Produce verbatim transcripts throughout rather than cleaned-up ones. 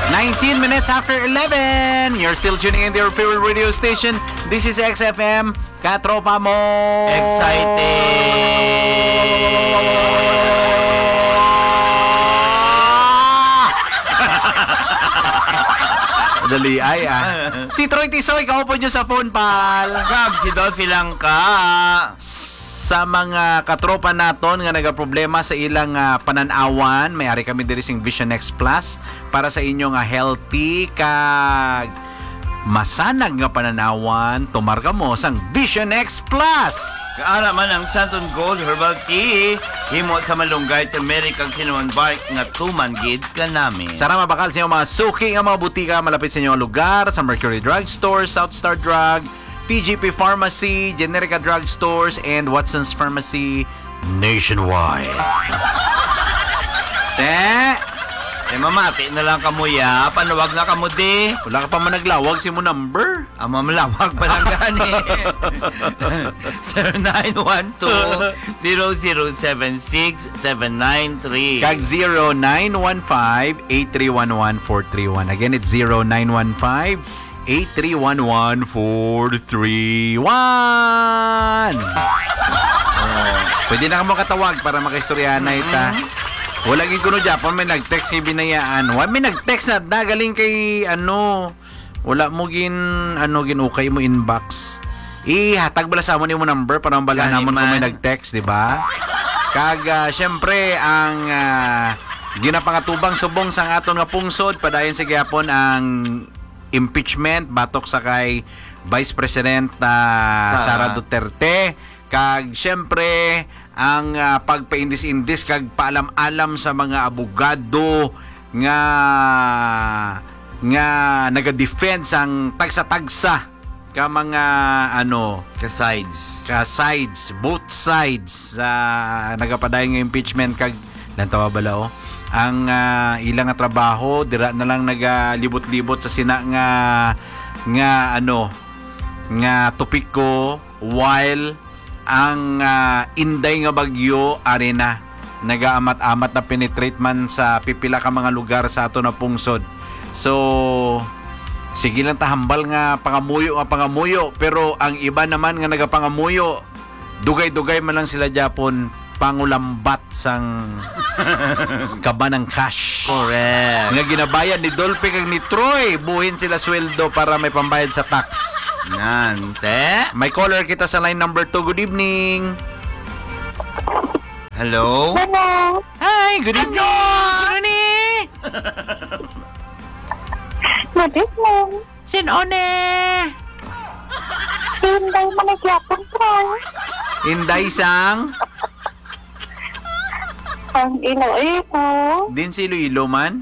nineteen minutes after eleven. You're still tuning in to your favorite radio station. This is X F M. Katropa mo. Dali ay ah. Si Troy Tisoy, kaupo nyo sa phone, pal. Gab, si Dolphy lang ka. Sa mga katropa naton nga nagaproblema sa ilang uh, pananawan, may-ari kami diri sing Vision X Plus para sa inyo nga healthy kag masanag nga pananawan, tumarga mo sang Vision X Plus. Kaara man ang Santon Gold Herbal Tea. Himo sa malunggay, turmeric kag cinnamon bark nga tuman gid ka namin. Sara mabakal sa inyo mga suki nga mga butika malapit sa inyong lugar sa Mercury Drug Store, South Star Drug, T G P Pharmacy, Generica Drug Stores, and Watson's Pharmacy nationwide. Te, eh mamati na lang kamo ya. Panawag na kamo di. Wala ka pa man naglawag, si mo number. Ang mamalawag pa lang gani. zero nine one two, zero zero seven six, seven nine three. Kag zero nine one five, eight three one one, four three one. Again, it's zero nine one five, eight three one one, four three one. Oh, pwede na ka mo katawag para makaistoryahan na ita. Wala gid kuno Japon may nag-text kay binayaan. Wa may nag-text na nagaling kay ano. Wala mo gin ano ginukay mo inbox. Ihatag bala sa mo nimo number para mabala namon kung may nag-text, di ba? Kag uh, syempre ang uh, ginapangatubang subong sang aton nga pungsod padayon sa gyapon ang impeachment batok sa kay Vice President uh, Sara Duterte. Kag syempre ang uh, pagpaindis-indis kag paalam-alam sa mga abogado nga nga naga-defend sang tagsa-tagsa ka mga ano ka sides ka sides both sides sa uh, nagapadayon nga impeachment kag lantawa bala oh ang uh, ilang nga trabaho dira na lang nagalibot-libot sa sina nga nga ano nga topiko while ang uh, inday nga bagyo arena nagaamat-amat na penetrate man sa pipila ka mga lugar sa ato na pungsod. So sige lang tahambal nga pangamuyo nga pangamuyo pero ang iba naman nga nagapangamuyo dugay-dugay man lang sila Japon pangulambat sang kaba ng cash. Correct. Nga ginabayad ni Dolphy kag ni Troy buhin sila sweldo para may pambayad sa tax. Nante. May caller kita sa line number two. Good evening. Hello? Hello. Hi, good evening. Sino ni? Good evening. Sinone? Hinday manigyapon ko. Inday sang? Ang Iloilo. Din si Iloilo man?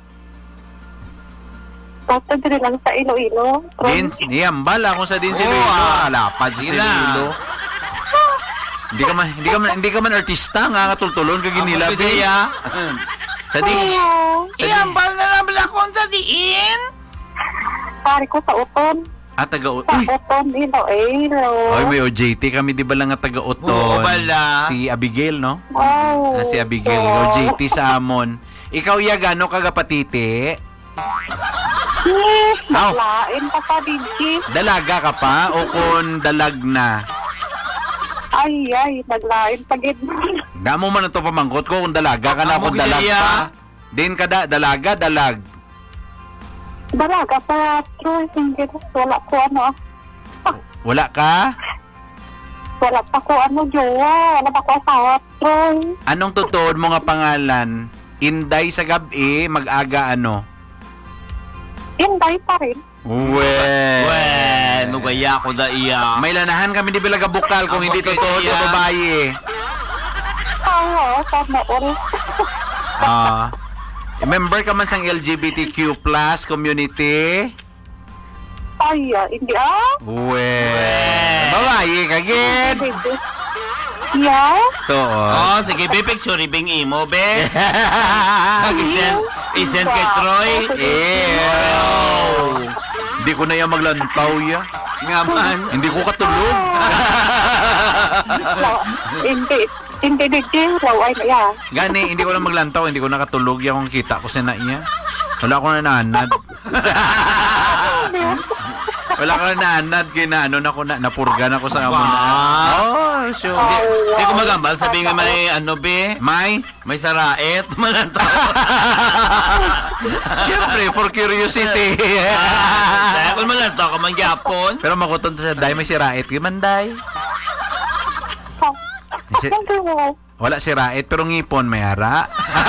Basta diri lang sa Iloilo. Din, niyambala kung sa din si Oo, Iloilo. ah. Alapad si Sige na. Iloilo. Hindi ka man, hindi ka man, hindi ka man artista nga katultulon kag ginila be. Sa di. Sa di. Iyambal na lang bala kung sa diin. Pari ko sa Uton. Ah, taga Sa Uy. Uton, Iloilo. Oy, may O J T kami di ba lang nga taga Uton. Oo, bala. Si Abigail, no? Oh. Ah, si Abigail, O J T sa amon. Ikaw ya gano kagapatite? Yes, Aw. lain pa pa dinji. Dalaga ka pa o kun dalag na? Ay, ay, naglain pa gid. Damo man ito pamangkot ko kung dalaga ka na Amo kung dalag gidaya. pa. Din ka da, dalaga, dalag. Dalaga pa, Troy, hindi wala ko ano. Wala ka? Wala pa ko ano, jowa. Wala pa ko asawa, Troy. Anong tutuod mo nga pangalan? Inday sa gabi, mag-aga ano? Hinday pa rin. Uwe. Well, nugaya ko da iya. May lanahan kami di bilaga bukal kung hindi Abo, totoo kaya. sa babae. Oo, sana all. Ah. Member ka man sang L G B T Q plus community? Ay, ah, hindi ah. Uwe. Babae ka, gid. Yeah? To. Oh, sige, be, picture bing imo, be. Isend, isend kay Troy. Ew. Hindi ko na yan maglantaw ya. Nga man. Hindi ko katulog. Law- Hindi. Hindi, hindi. Laway na yan. Gani, hindi ko na maglantaw. Hindi ko nakatulog yan kung kita ko sa na iya. Wala ko na nanad. Wala ko na nanad. Kina, ano na ko na, napurgan ako sa amo na. Wow. Oh, sure. Di, di ko magambal, sabi nga may ano be, May? may saraet, manantaw. Siyempre, for curiosity. Kaya kung manantaw ka man gyapon. Pero makuton sa day, may si Rait. Gimanday. Si- Siyempre mo. Wala si Rait, pero ngipon may ara.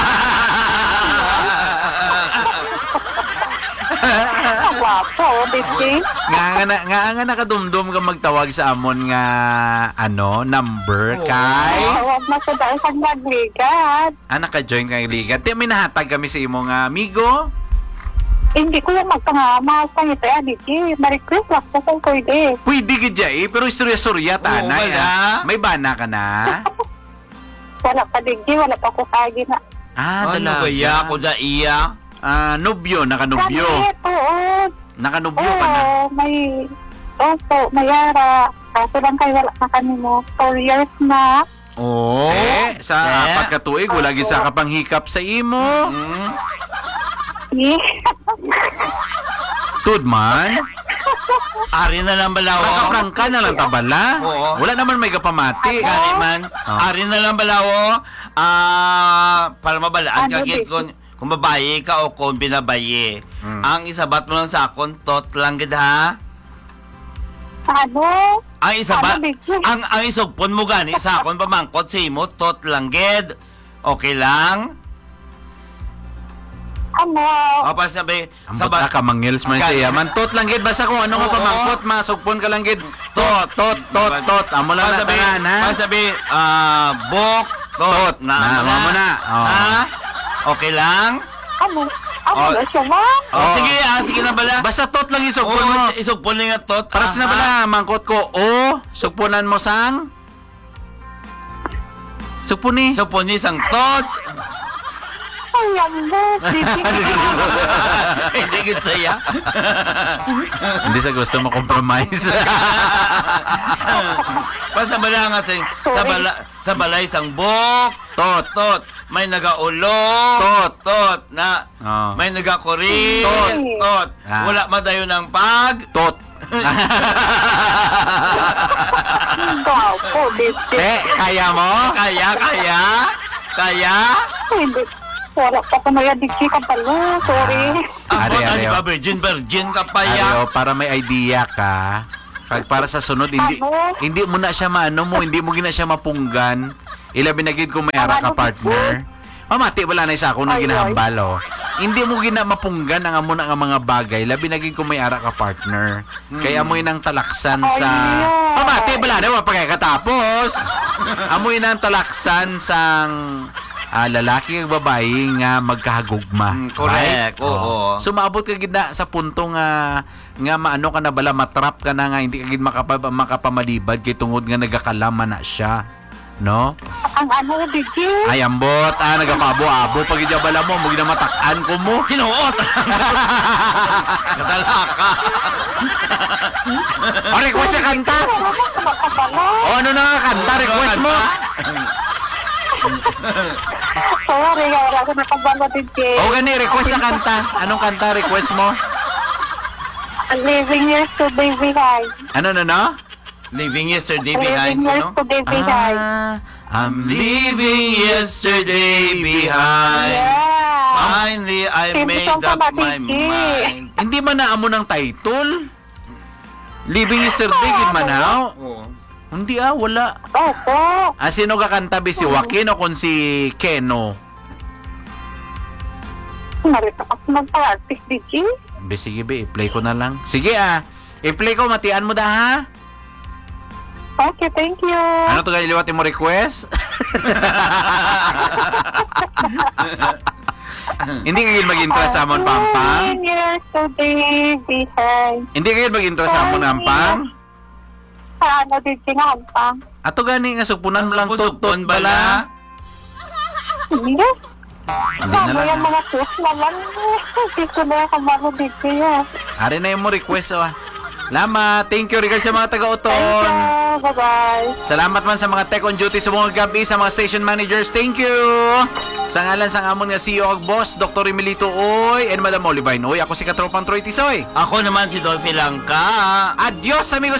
Ang wapo, Digi. nga nga na, nga nga nakadumdum ka magtawag sa amon nga ano, number Oo. kay Huwag na sa dahil sa nagligat. ah, naka-join kay liga. Di may nahatag kami sa imong nga amigo. Hindi ko yung magpangama sa ito, ah, Digi. Ma-request lang po kung pwede. Pwede gid eh, pero istorya-storya Oo, tanay. wala. ah. May bana ka na? Wala pa, Digi. Wala pa ko kagi na. Ah, Ano dalaga. kaya ko da iya? Ah, nobyo, naka-nobyo. Kami, oo. Naka-nobyo ka na. Oo, may... Opo, may yara. Kaso lang kayo wala na kami mo. Four years na. Oo. Eh, sa Eh? apat ka tuig, wala gid sa kapanghikap sa imo. Hmm? Eh. Tud man. Ari na lang balawo. Nakaprangka na lang tabala. Oo. Wala naman may kapamati. Gani man. Oh. Ari na lang balawo. Ah, para mabalaan Ano, ka kit Digi? kung kung babae ka o kung binabaye. Hmm. Ang isabat mo lang sa akon tot lang gid ha. Ano? Ang isabat Ano, Digi? ang ang isugpon mo gani sa akon pamangkot sa imo tot lang gid. Okay lang? Ano? O pas sabi Ambot na ka mangils man Gani. siya. Man tot lang gid basta kung ano nga Oo. pamangkot, masugpon ka lang gid. Tot, tot, tot, tot. Amo lang na sabi, tanan, ha. sabi, ah, bok, tot, Na, na, mo na. Oh. Ha? Okay lang? Ano? Ano Oh. na siya, ma'am? Oh, Oo. sige, ah, sige na bala. Basta tot lang isugpon mo. Oo, isugpon lang nga tot. Para sa na Aha. bala, mangkot ko. O, sugpunan mo sang? Sugpuni. Isugpon ni isang tot. Ayan mo, Digi. Hindi gid saya. Hindi sa gusto mo compromise. Basta bala nga sa, sa, bala, sa balay isang bok, tot, tot. May nagaulo, Tot. tot, na, Oh. may nagakuri, Tot. tot. Ah. Wala madayo ng pag, Tot. Wapo, Digi. Eh, kaya mo? kaya, kaya, kaya. Hindi. Wala pa ko na yan, Digi ka pala. Sorry. Ari, Ang ari, ano ba, oh. virgin, virgin ka pa ya. Ayo, para may idea ka. Kag para sa sunod, hindi Ano? hindi mo na siya maano mo, hindi mo gina siya mapunggan. Ilabi na gid kung may ara ka Ano, partner. Mamati wala na isa ako na Ay, ay. ginahambal oh. Hindi mo gina mapunggan ang amo na nga mga bagay, labi na gid kung may ara ka partner. Kaya amoy nang talaksan sa Ay, yeah. Mamati wala na wa pa kay katapos. Amoy nang talaksan sang ah, lalaki ug babae nga magkahagugma. Mm, correct, oo. So maabot ka gid na sa punto nga nga maano ka na bala matrap ka na nga hindi ka gid makapa, makapamalibad kay tungod nga nagakalama na siya. No? Ang ano, Digi? Ay ambot, ah nagapabo-abo pag gid bala mo, mo gid na matak-an ko mo. Kinuot! Katalaka. O request sa kanta. Wala ka makabala. O ano na nga kanta request mo? Sorry, wala ko nakabala, Digi. O gani request sa kanta. Anong kanta request mo? Living yesterday behind. Ano no no? Living yesterday behind, Living you know? yesterday behind. Ah, I'm Leaving yesterday behind. Yeah. Finally, I Hindi made kang up my pamatindi. mind. Hindi man na amo ng title. Living yesterday gid man how? Oo. Hindi ah, wala. Opo. Ah, sino kakanta ba si Joaquin o kung si Keno? Narito ako magpa-artist, Digi. Be, sige be, i-play ko na lang. Sige ah, i-play ko, matian mo da ha? Okay, thank you. Ano to kaya liwatin mo request? Hindi kayo mag-interest sa amon pampang? Living yesterday behind. Hindi kayo mag-interest sa amon pampang? Sa ano, Digi nga, ampang. Ato gani nga supunan mo lang Supon tot-tot bala. bala. Hindi. Hindi na Ano lang. yung ah. mga push naman? Hindi ko na yung kamaro, Digi. ah. Ari na yung mo request oh. ah. Salamat. Thank you regards sa mga Thank taga-Uton. you. Bye-bye. Salamat man sa mga tech on duty sa mga gabi, sa mga station managers. Thank you. Sa ngalan sa amon nga C E O ug boss, Doctor Emilito Oy and Madam Olivine Oy. Ako si Katropang Troy Tisoy. Ako naman si Dolphy Langka. Adios amigos